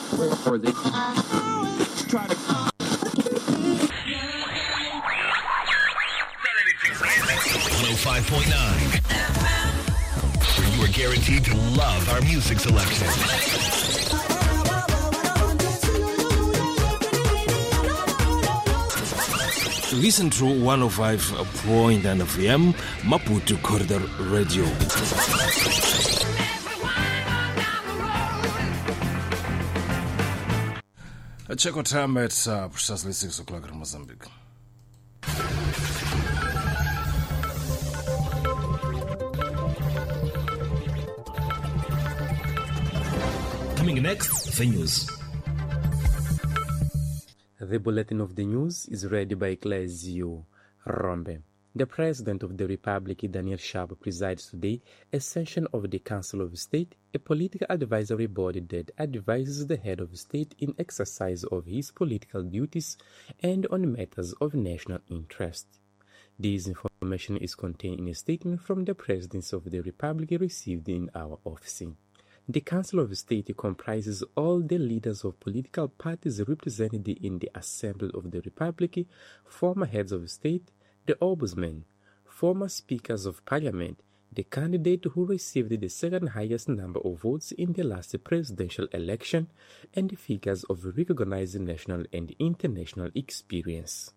Or they try to 105.9, where you are guaranteed to love our music selection. Listen to 105.9 FM Maputo Corridor Radio. Check our time at precisely 6 o'clock in Mozambique. Coming next, the news. The bulletin of the news is read by Clesio Rombe. The President of the Republic, Daniel Chapo, presides today a session of the Council of State, a political advisory body that advises the head of state in exercise of his political duties and on matters of national interest. This information is contained in a statement from the Presidency of the Republic received in our office. The Council of State comprises all the leaders of political parties represented in the Assembly of the Republic, former heads of state, the Ombudsman, former speakers of Parliament, the candidate who received the second highest number of votes in the last presidential election, and the figures of recognized national and international experience.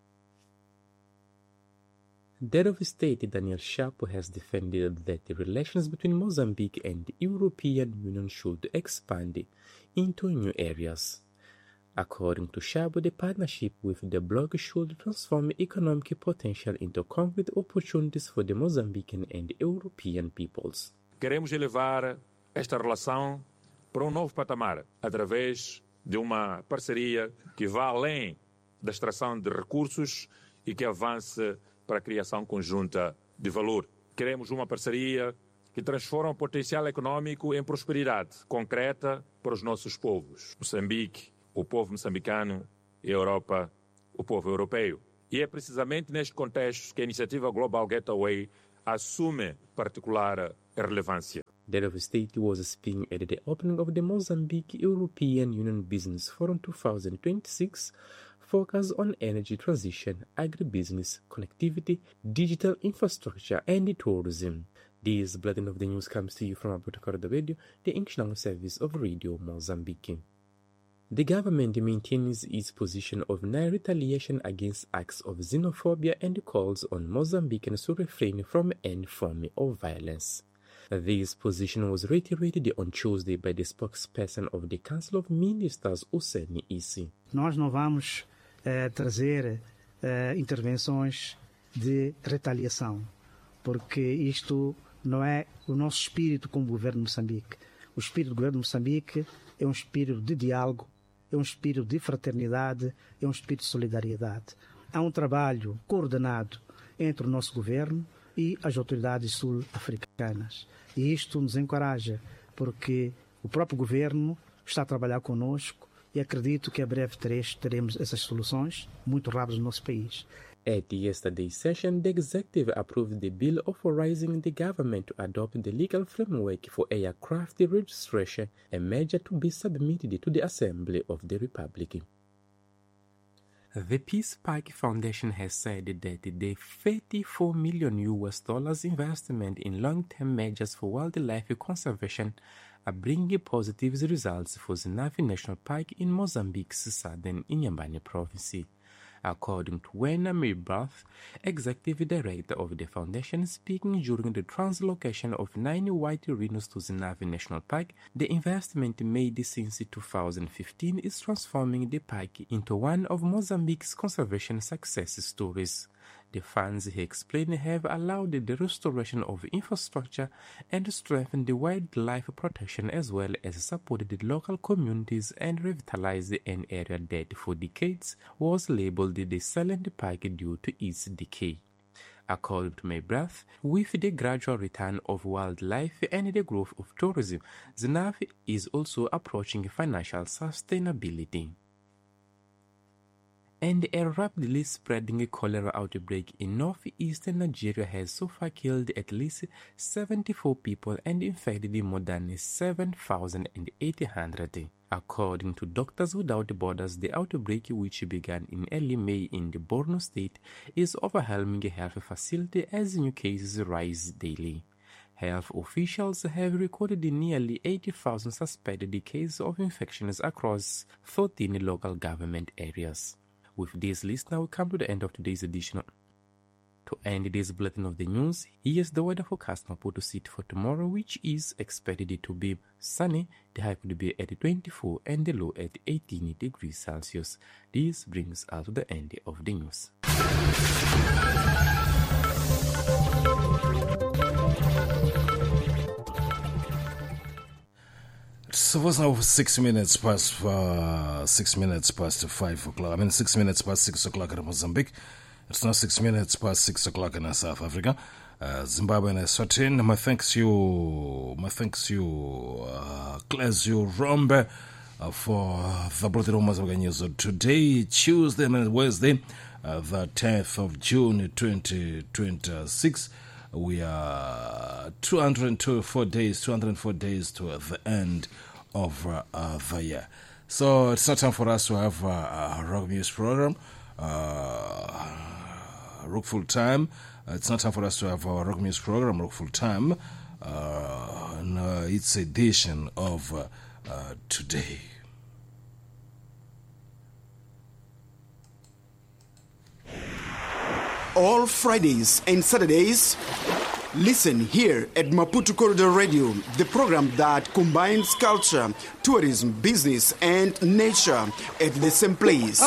The head of state, Daniel Chapo, has defended that the relations between Mozambique and the European Union should expand into new areas. According to Chapo, the partnership with the bloc should transform economic potential into concrete opportunities for the Mozambican and European peoples. Queremos elevar esta relação para novo patamar através de uma parceria que vá além da extração de recursos e que avance para a criação conjunta de valor. Queremos uma parceria que transforma o potencial econômico em prosperidade concreta para os nossos povos. Moçambique, o povo moçambicano, e a Europa, o povo europeu. E é precisamente neste contexto que a iniciativa Global Gateway assume particular relevância. The head of state was speaking at the opening of the Mozambique European Union Business Forum 2026, focused on energy transition, agribusiness, connectivity, digital infrastructure, and tourism. This bulletin of the news comes to you from Maputo Corridor Radio, the international service of Radio Mozambique. The government maintains its position of non-retaliation against acts of xenophobia and calls on Mozambicans to refrain from any form of violence. This position was reiterated on Tuesday by the spokesperson of the Council of Ministers, Hussein Isi. Nós não vamos trazer intervenções de retaliação, porque isto não é o nosso espírito como governo de Moçambique. O espírito do governo de Moçambique é um espírito de diálogo, é um espírito de fraternidade, é um espírito de solidariedade. Há um trabalho coordenado entre o nosso governo e as autoridades sul-africanas. E isto nos encoraja, porque o próprio governo está a trabalhar conosco e acredito que a breve teremos essas soluções muito rápidas no nosso país. At yesterday's session, the executive approved the bill authorizing the government to adopt the legal framework for aircraft registration, a measure to be submitted to the Assembly of the Republic. The Peace Park Foundation has said that the $34 million investment in long-term measures for wildlife conservation are bringing positive results for Zinavi National Park in Mozambique's southern Inhambane province. According to Werner Maybrath, executive director of the foundation, speaking during the translocation of 9 white rhinos to Zinavi National Park, the investment made since 2015 is transforming the park into one of Mozambique's conservation success stories. The funds, he explained, have allowed the restoration of infrastructure and strengthened the wildlife protection, as well as supported the local communities and revitalized an area that for decades was labeled the silent park due to its decay. According to Maybrath, with the gradual return of wildlife and the growth of tourism, Zinavi is also approaching financial sustainability. And a rapidly spreading cholera outbreak in northeastern Nigeria has so far killed at least 74 people and infected more than 7,800. According to Doctors Without Borders, the outbreak, which began in early May in the Borno state, is overwhelming health facilities as new cases rise daily. Health officials have recorded nearly 80,000 suspected cases of infections across 13 local government areas. With this list, now we come to the end of today's edition. To end this bulletin of the news, here's the weather forecast Maputo City for tomorrow, which is expected to be sunny. The high could be at 24 and the low at 18 degrees Celsius. This brings us to the end of the news. So it's now 6 minutes past 5 o'clock. 6 minutes past 6 o'clock in Mozambique. It's now 6 minutes past 6 o'clock in South Africa. Zimbabwe and Eswatini. My thanks you, Klezio Rombe, for the bulletin of Mozambique news today, Tuesday and Wednesday, the 10th of June 2026. We are 204 days to the end of the year. So it's not time for us to have a rock news program, Rock Full Time. It's not time for us to have our rock news program, Rock Full Time. It's edition of today. All Fridays and Saturdays, listen here at Maputo Corridor Radio, the program that combines culture, tourism, business, and nature at the same place.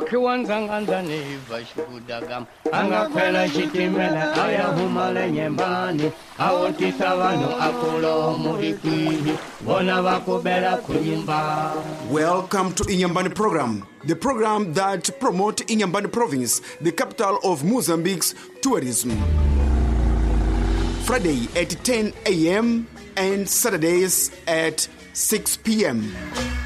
Welcome to Inyambani program, the program that promotes Inyambani province, the capital of Mozambique's tourism. Friday at 10 a.m. and Saturdays at 6 p.m.